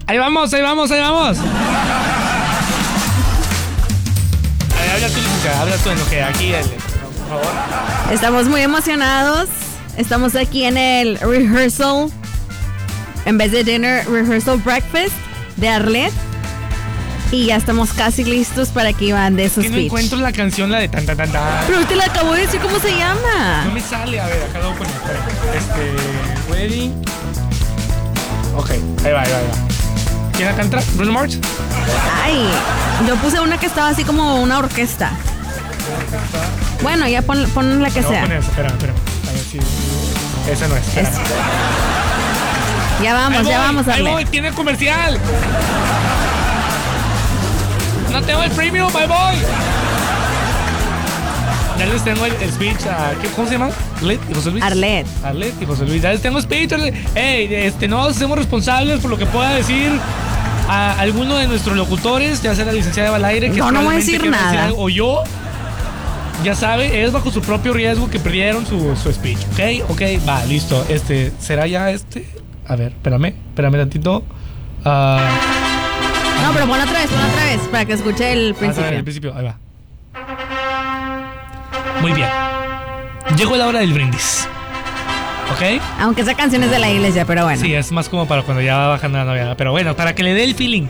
Ahí vamos. Habla tú, licenciada, habla tú en lo que aquí, por favor. Estamos muy emocionados. Estamos aquí en el rehearsal, en vez de dinner, rehearsal breakfast de Arlet. Y ya estamos casi listos para que Iván dé su Que no speech. encuentro la canción, la de tan. Pero ahorita le acabo de decir cómo se llama. No me sale, a ver, acá lo voy a poner. Ready. Ok, ahí va. ¿Quién la canta? ¿Bruno Mars? Ay, yo puse una que estaba así como una orquesta. Bueno, ya pon la que No, sea. pon esa, espera. A ver si... Esa no es, espera. Ya vamos, Ahí voy, Arlet. tiene comercial. No tengo el premium, my boy. Ya les tengo el speech a... ¿Cómo se llama? ¿Arlet y José Luis? Arlet y José Luis. Ya les tengo speech. Hey, no nos hacemos responsables por lo que pueda decir a alguno de nuestros locutores, ya sea la licenciada Eva al aire, que no voy a probablemente decir quiera nada. algo, o yo. Ya sabe, es bajo su propio riesgo que perdieron su speech. Ok, va, listo. ¿Será ya este? A ver, espérame tantito. No, pero ponla otra vez, para que escuche el principio. El principio, ahí va. Muy bien. Llegó la hora del brindis. ¿Ok? Aunque esa canción es de la iglesia, pero bueno. Sí, es más como para cuando ya va bajando la novia. Pero bueno, para que le dé el feeling.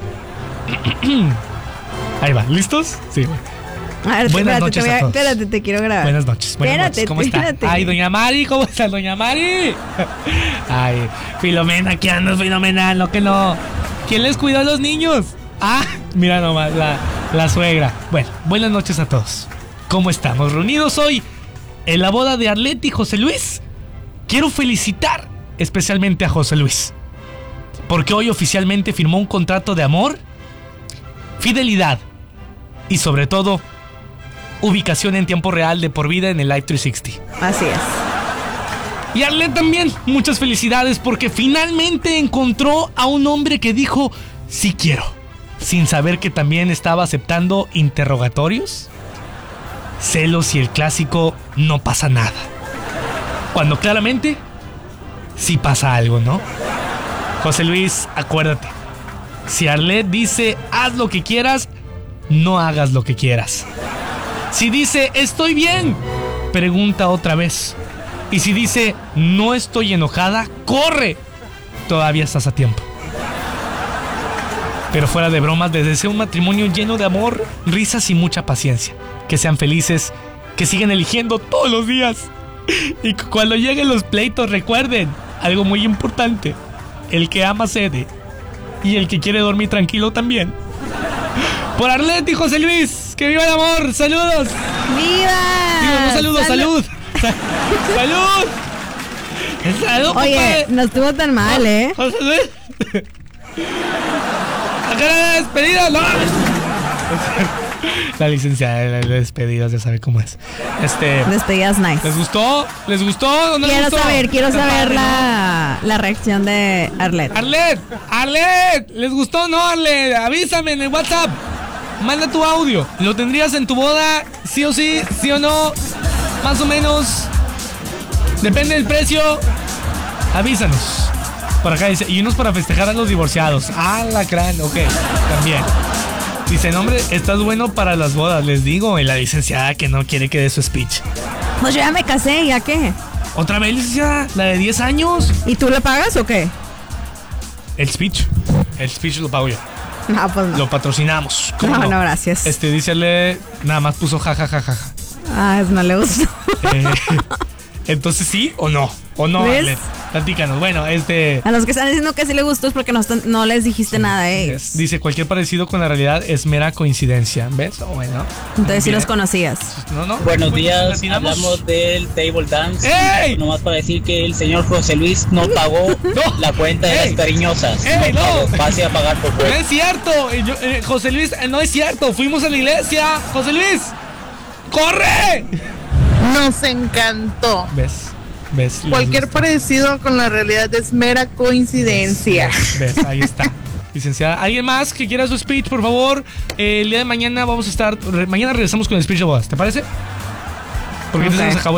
Ahí va, ¿listos? Sí. A ver, Buenas noches a todos. Espérate, te quiero grabar. Buenas noches. ¿Cómo está? Ay, doña Mari, ¿cómo está, doña Mari? Ay, Filomena, ¿qué andas, Filomena? No, que no. ¿Quién les cuidó a los niños? Ah, mira nomás, la suegra. Bueno, buenas noches a todos. ¿Cómo estamos? Reunidos hoy en la boda de Arlet y José Luis. Quiero felicitar especialmente a José Luis, porque hoy oficialmente firmó un contrato de amor, fidelidad y sobre todo ubicación en tiempo real de por vida en el Live 360. Así es. Y Arlet también, muchas felicidades porque finalmente encontró a un hombre que dijo sí quiero, sin saber que también estaba aceptando interrogatorios, celos y el clásico no pasa nada, cuando claramente sí pasa algo, ¿no? José Luis, acuérdate, si Arlet dice haz lo que quieras, no hagas lo que quieras. Si dice estoy bien, pregunta otra vez. Y si dice no estoy enojada, corre. Todavía estás a tiempo. Pero fuera de bromas, les deseo un matrimonio lleno de amor, risas y mucha paciencia. Que sean felices, que sigan eligiendo todos los días. Y cuando lleguen los pleitos, recuerden algo muy importante: el que ama cede y el que quiere dormir tranquilo también. Por Arlet y José Luis, que viva el amor. Saludos. ¡Viva! Digo, no saludos, salud. ¡Salud! ¡Salud, Oye, compadre! no estuvo tan mal, ¿eh? José Luis. Acá la despedida, no. La licenciada de despedidas ya sabe cómo es. Despedidas nice. ¿Les gustó? ¿Les gustó o no les Quiero gustó? saber la reacción de Arlet. Arlet, ¿les gustó o no, Arlet? Avísame en el WhatsApp. Manda tu audio. ¿Lo tendrías en tu boda? ¿Sí o sí? ¿Sí o no? Más o menos. Depende del precio. Avísanos. Por acá dice, y unos para festejar a los divorciados. Ah, la crán, ok. También. Dice, no, hombre, estás bueno para las bodas. Les digo, y la licenciada que no quiere que dé su speech. Pues yo ya me casé, ¿ya qué? ¿Otra vez, licenciada? ¿La de 10 años? ¿Y tú le pagas o qué? El speech lo pago yo. No, pues no. Lo patrocinamos. ¿Cómo No, gracias. Dícele, nada más puso jajajaja. Ah, no le gustó. Entonces, ¿sí o no? ¿O no, ¿Ves? Arlet? Platícanos. Bueno, A los que están diciendo que sí le gustó es porque no les dijiste nada a ellos. dice, cualquier parecido con la realidad es mera coincidencia. ¿Ves? Bueno. Entonces sí Bien. los conocías. No. Buenos Pues, días, platinamos. hablamos del table dance. ¡Ey! Nomás para decir que el señor José Luis no pagó No. la cuenta de ¡Ey! las cariñosas. ¡Ey, no! pagó, pase a pagar por No fuera. es cierto. José Luis, no es cierto. Fuimos a la iglesia. José Luis, ¡corre! Nos encantó. ¿Ves? Cualquier parecido con la realidad es mera coincidencia. ¿Ves? Ahí está. Licenciada, ¿alguien más que quiera su speech, por favor? El día de mañana vamos a estar. Mañana regresamos con el speech de bodas, ¿te parece? Porque entonces Ok. nos acabó